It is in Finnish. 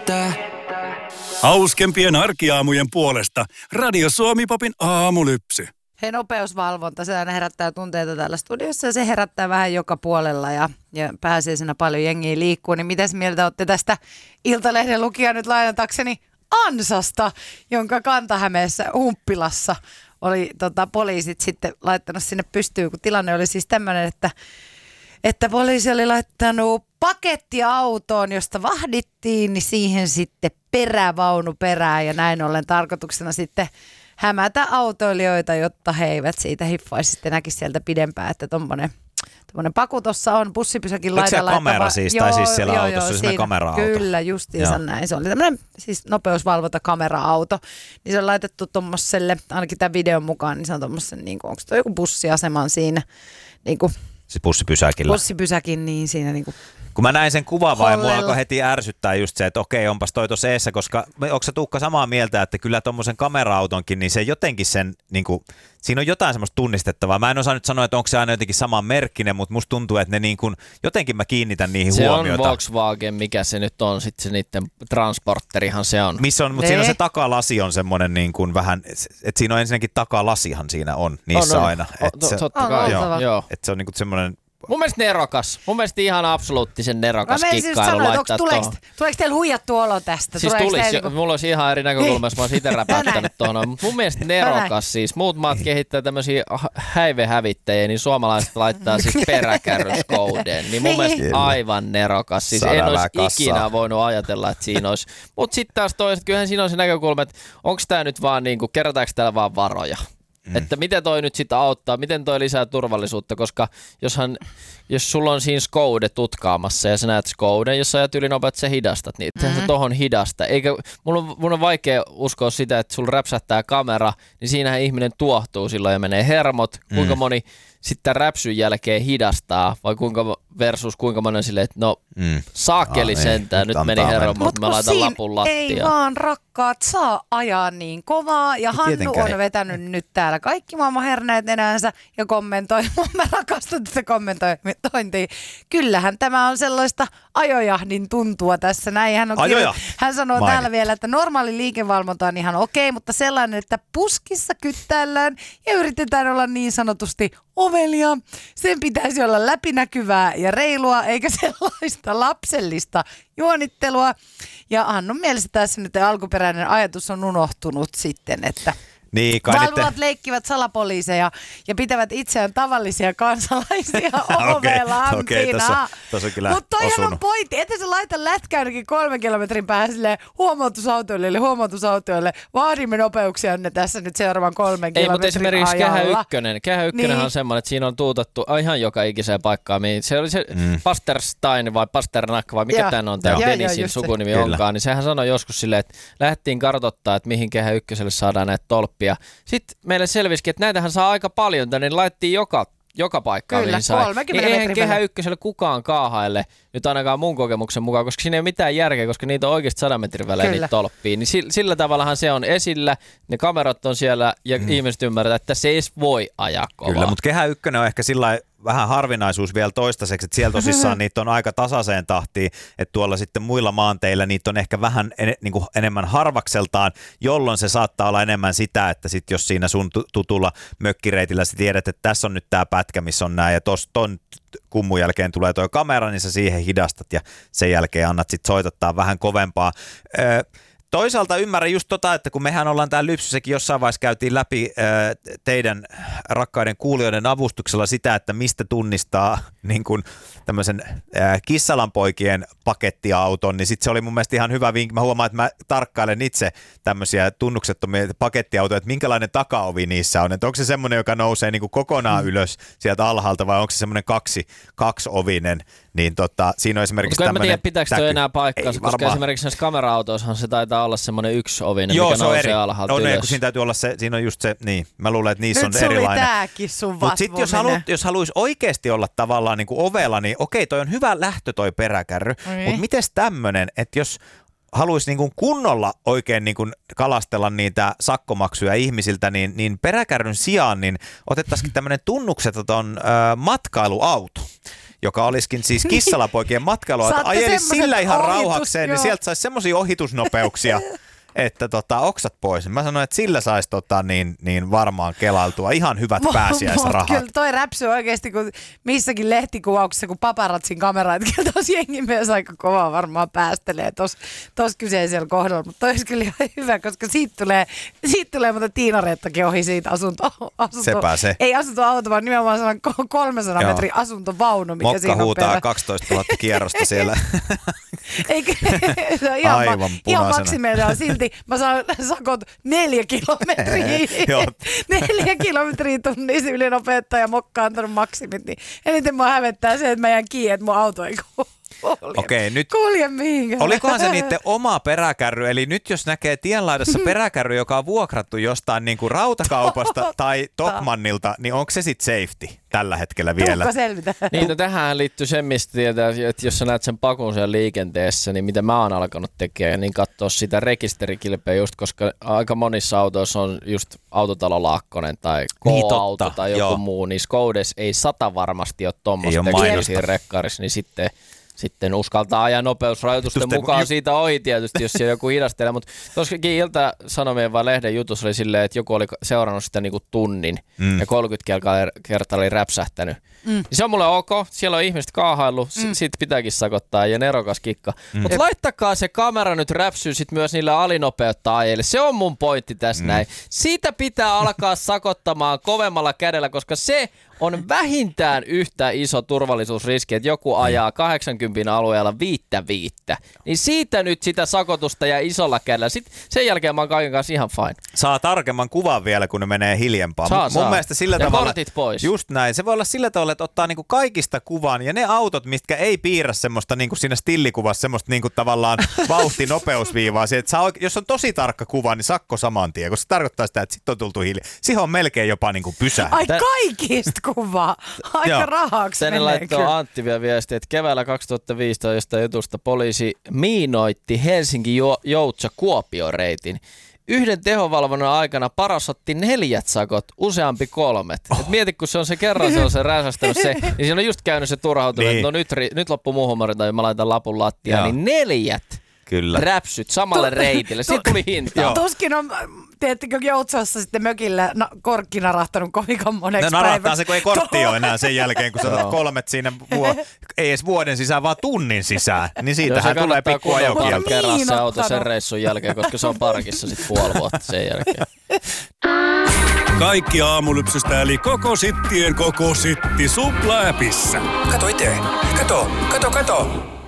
Hauskempien arkiaamujen puolesta Radio Suomi-popin aamulypsy. Hei, nopeusvalvonta, se aina herättää tunteita täällä studiossa ja se herättää vähän joka puolella ja pääsiäisenä paljon jengiä liikkuu. Niin mitäs mieltä olette tästä Iltalehden lukija nyt lainatakseni Ansasta, jonka Kanta-Hämeessä Humppilassa oli poliisit sitten laittanut sinne pystyyn, kun tilanne oli siis tämmöinen, että poliisi oli laittanut pakettiautoon, josta vahdittiin, niin siihen sitten perävaunu perään ja näin ollen tarkoituksena sitten hämätä autoilijoita, jotta he eivät siitä hiffaisi sitten näkisi sieltä pidempään, että tommonen paku tuossa on bussipysäkin laidalla. Oliko se kamera siis, tai siis siellä autossa semmoinen kamera-auto? Kyllä, justiinsa näin. Se oli tämmöinen siis nopeusvalvonta-kamera-auto. Niin se on laitettu tommoselle, ainakin tämän videon mukaan, niin se on tommosen, niin onko tuo joku bussiaseman siinä, niin kuin siis bussipysäkillä. Bussipysäkin, niin siinä niin kuin kun mä näin sen kuvan vaan, mua alkoi heti ärsyttää just se, että okei, onpas toi tuossa eessä, koska onko sä Tuukka samaa mieltä, että kyllä tommosen kamera-autonkin, niin se jotenkin sen, niin kuin, siinä on jotain semmoista tunnistettavaa. Mä en osaa nyt sanoa, että onko se aina jotenkin saman merkkinen, mutta musta tuntuu, että ne niin kuin, jotenkin mä kiinnitän niihin huomiota. Se on Volkswagen, mikä se nyt on, sitten se niiden transporterihan se on. Missä on, mutta siinä on se takalasi on semmoinen niin kuin vähän, että siinä on ensinnäkin takalasihan siinä on niissä aina. Totta kai, joo. Että se on niin kuin semmoinen. Mun mielestä nerokas. Mun mielestä ihan absoluuttisen nerokas kikkailu laittaa tuohon. Tuleeko teillä huijattu olo tästä? Siis mulla olisi ihan eri näkökulmassa, mä oon siitä räpättänyt tuohon. Mun mielestä nerokas siis. Muut maat kehittää tämmöisiä häivehävittäjiä, niin suomalaiset laittaa siis peräkärryskoudeen. Niin mun mielestä aivan nerokas. Siis en olisi ikinä voinut ajatella, että siinä olisi. Mut sitten taas toiset, kyllähän siinä on se näkökulma, että onko tää nyt vaan niinku, kerätäänkö täällä vaan varoja? Että miten toi nyt sitten auttaa, miten toi lisää turvallisuutta, koska jos sulla on siinä skoude tutkaamassa ja sä näet skouden, jos sä ajat ylinopeat, sä hidastat niitä, sä tohon hidasta. Eikä, mun on vaikea uskoa sitä, että sulla räpsähtää kamera, niin siinähän ihminen tuohtuu silloin ja menee hermot, kuinka moni sitten räpsyn jälkeen hidastaa, vai kuinka monen silleen, että no saakeli sentään, nyt meni hermot, mä laitan lapun lattiaan. Ei vaan rakkaat saa ajaa niin kovaa, ja Hannu on vetänyt nyt täällä kaikki maailman herneet nenänsä ja kommentoi, mä rakastan tätä kommentointia. Kyllähän tämä on sellaista ajojahdin tuntua tässä, näin hän sanoo täällä vielä, että normaali liikevalvonta on ihan okei, mutta sellainen, että puskissa kyttäillään ja yritetään olla niin sanotusti ovelia. Sen pitäisi olla läpinäkyvää ja reilua, eikä sellaista lapsellista juonittelua. Ja Hannun mielestä tässä nyt alkuperäinen ajatus on unohtunut sitten, että valvovat leikkivät salapoliiseja ja pitävät itseään tavallisia kansalaisia ovelantina. Mutta toihan on pointti, että se laita lätkä ainakin 3 kilometrin päähän silleen huomautusautoille. Vaadimme nopeuksia ne tässä nyt seuraavan 3 kilometrin ajalla. Ei, mutta esimerkiksi Kehä Ykkönen on semmoinen, että siinä on tuutattu ihan joka ikiseen paikkaan. Se oli se Pasterstein vai Pasternak vai mikä tämän on, tämä Denisin sukunimi onkaan. Niin sehän sanoi joskus silleen, että lähdettiin kartoittaa, että mihin Kehä Ykköselle saadaan näitä tolppia. Sitten meille selvisikin, että näitähän saa aika paljon tänne, laittiin joka paikkaan, mihin sai. Niin eihän Kehä Ykköselle kukaan kaahaille, nyt ainakaan mun kokemuksen mukaan, koska siinä ei ole mitään järkeä, koska niitä on oikeasti 100 metrin välein niitä tolppia. Niin sillä tavallahan se on esillä, ne kamerat on siellä ja ihmiset ymmärtää, että se ei voi ajaa kovaa. Kyllä, mutta Kehä Ykkönen on ehkä sillä vähän harvinaisuus vielä toistaiseksi, että siellä tosissaan niitä on aika tasaiseen tahtiin, että tuolla sitten muilla maanteilla niitä on ehkä vähän niin kuin enemmän harvakseltaan, jolloin se saattaa olla enemmän sitä, että sit jos siinä sun tutulla mökkireitillä sä tiedät, että tässä on nyt tämä pätkä, missä on nämä ja ton kummun jälkeen tulee tuo kamera, niin sä siihen hidastat ja sen jälkeen annat sit soitattaa vähän kovempaa. Toisaalta ymmärrän just että kun mehän ollaan täällä Lypsyssäkin jossain vaiheessa käytiin läpi teidän rakkaiden kuulijoiden avustuksella sitä, että mistä tunnistaa niin kuin tämmöisen Kissalanpoikien pakettiauton, niin sitten se oli mun mielestä ihan hyvä vinkki. Mä huomaan, että mä tarkkailen itse tämmöisiä tunnuksettomia pakettiautoja, että minkälainen takaovi niissä on. Että onko se semmoinen, joka nousee niin kuin kokonaan ylös sieltä alhaalta vai onko se semmoinen kaksiovinen, niin siinä on esimerkiksi tämmöinen. En mä tiedä, pitääkö se enää paikkaansa, koska esimerkiksi näissä kamera-autoissahan se taitaa olla semmoinen yksiovinen, mikä nousee alhaalta ylös. Kun siinä täytyy olla se, siinä on just se, niin mä luulen, että niissä nyt on erilainen. Nyt suli tääkin sun mutta sitten jos haluaisi oikeasti olla tavallaan niin kuin ovella, niin okei, toi on hyvä lähtö toi peräkärry, mutta mites tämmönen, että jos haluaisi niin kuin kunnolla oikein niin kuin kalastella niitä sakkomaksuja ihmisiltä, niin peräkärryn sijaan niin otettaisiin tämmöinen tunnukseton matkailuauto. joka olisikin siis Kissalapoikien matkailua, että ajelisi sillä ihan rauhakseen, niin sieltä saisi semmoisia ohitusnopeuksia, että oksat pois. Mä sanoin, että sillä saisi niin varmaan kelailtua ihan hyvät pääsiäisrahat. Kyllä toi räpsy oikeasti, kun missäkin lehtikuvauksessa, kun paparatsin kamera, että kyllä tos jengi myös aika kovaa varmaan päästelee tos kyseisellä kohdalla. Mutta toi olisi kyllä ihan hyvä, koska siitä tulee mutta Tiina-Reettakin ohi siitä asunto. Sepä se. Ei asuntoauto, vaan nimenomaan 300 metrin asuntovaunu, mikä Mokka siinä on huutaa 12 000 kierrosta siellä. Eikä, aivan ihan maksimeilla silti. Mä saan sakot 4 kilometriä. 4 kilometriä tunnissa ylinopeutta ja Mokka on antanut maksimit. Niin eniten mua hävettää se, että mä jään kiinni, että mun auto ei Okei, nyt kulje mihinkään. Olikohan se niiden oma peräkärry? Eli nyt jos näkee tienlaidassa peräkärry, joka on vuokrattu jostain niin kuin rautakaupasta tai Tokmannilta, niin onko se sitten safety tällä hetkellä vielä? Tukko selvitä. Niin, no tähän liittyy se, mistä tietää, että jos sä näet sen pakun siellä liikenteessä, niin mitä mä oon alkanut tekemään, niin katsoa sitä rekisterikilpeä just, koska aika monissa autoissa on just Autotalo Laakkonen tai K-auto tai joku muu, niin Skodes ei 100 varmasti ole tuommoista tekemisiä rekkarissa, niin sitten uskaltaa ajaa nopeusrajoitusten mukaan siitä ohi tietysti, jos siellä joku hidastelee. Mutta tuossakin Ilta-Sanomien vai lehden jutussa oli silleen, että joku oli seurannut sitä niinku tunnin ja 30 kertaa oli räpsähtänyt. Niin se on mulle ok, siellä on ihmiset kaahaillut, siitä pitääkin sakottaa ja nerokas kikka. Mutta laittakaa se kamera nyt räpsyyn sit myös niille alinopeutta ajille. Se on mun pointti tässä näin. Siitä pitää alkaa sakottamaan kovemmalla kädellä, koska se on vähintään yhtä iso turvallisuusriski, että joku ajaa 80 alueella 5-5. Niin siitä nyt sitä sakotusta ja isolla kädellä. Sitten sen jälkeen mä oon kaiken kanssa ihan fine. Saa tarkemman kuvan vielä, kun ne menee hiljempaa. Saa. Mielestä sillä ja tavalla, kortit pois. Just näin. Se voi olla sillä tavalla, että ottaa niinku kaikista kuvan ja ne autot, mitkä ei piirrä semmoista niinku siinä stillikuvassa semmoista niinku tavallaan vauhtinopeusviivaa. Jos on tosi tarkka kuva, niin sakko saman tien, koska se tarkoittaa sitä, että sitten on tultu hiljaa. Siihen on melkein jopa niinku pysähdy. Ai kaikista kuvaa. Aika rahaksi tänne laittoi Antti vielä viesti, että keväällä 2015 jutusta poliisi miinoitti Helsinki-Joutsa-Kuopio-reitin. Yhden tehovalvonnan aikana Paras otti 4 sakot, useampi 3. Et mieti, kun se on se kerran se on se räsästänyt se, niin siinä on just käynyt se turhautunut, että no nyt loppu muu huumori tai mä laitan lapun lattiaan, niin 4 Kyllä. räpsyt samalle reitille. Siitä tuli hinta. Tuskin on, teettekö Joutsassa sitten mökillä korkki narahtanut kovinkaan moneksi päiväksi? Narahtaa se, kun ei kortti ole enää sen jälkeen, kun sä otat 3 siinä, ei edes vuoden sisään, vaan tunnin sisään. Niin siitähän tulee pikku ajokielto. Kerran se auto sen reissun jälkeen, koska se on parkissa sitten puoli vuotta sen jälkeen. Kaikki Aamulypsystä eli koko sittien koko sitti Supla-appissa. Kato itse. Kato.